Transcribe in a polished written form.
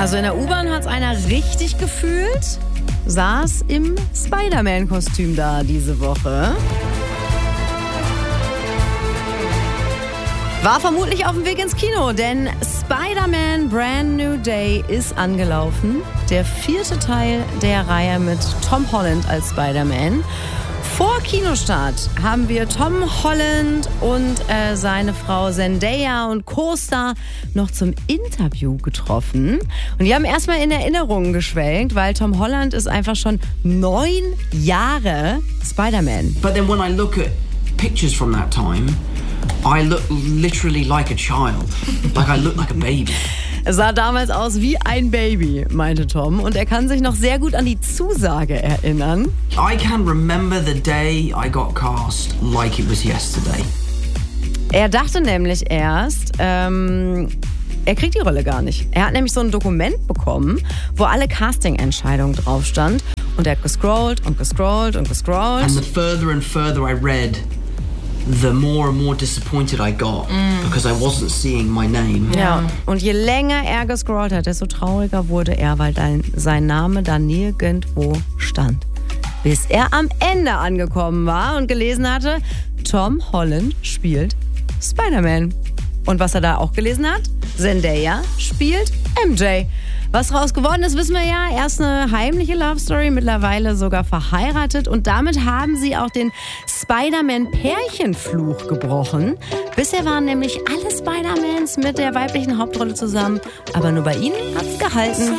Also in der U-Bahn hat es einer richtig gefühlt, saß im Spider-Man-Kostüm da diese Woche. War vermutlich auf dem Weg ins Kino, denn Spider-Man Brand New Day ist angelaufen. Der 4. Teil der Reihe mit Tom Holland als Spider-Man. Vor Kinostart haben wir Tom Holland und seine Frau Zendaya und Co-Star noch zum Interview getroffen. Und die haben erstmal in Erinnerungen geschwelgt, weil Tom Holland ist einfach schon 9 Jahre Spider-Man. But then when I look at pictures from that time, I look literally like a child. Like I look like a baby. Er sah damals aus wie ein Baby, meinte Tom. Und er kann sich noch sehr gut an die Zusage erinnern. I can remember the day I got cast like it was yesterday. Er dachte nämlich erst, er kriegt die Rolle gar nicht. Er hat nämlich so ein Dokument bekommen, wo alle Casting-Entscheidungen drauf stand. Und er hat gescrollt und gescrollt und gescrollt. And the further and further I read, the more and more disappointed I got because I wasn't seeing my name. Ja, und je länger er gescrollt hat, desto trauriger wurde er, weil sein Name da nirgendwo stand. Bis er am Ende angekommen war und gelesen hatte, Tom Holland spielt Spider-Man. Und was er da auch gelesen hat? Zendaya spielt MJ. Was raus geworden ist, wissen wir ja. Erst eine heimliche Love Story, mittlerweile sogar verheiratet. Und damit haben sie auch den Spider-Man-Pärchenfluch gebrochen. Bisher waren nämlich alle Spider-Mans mit der weiblichen Hauptrolle zusammen. Aber nur bei ihnen hat's gehalten.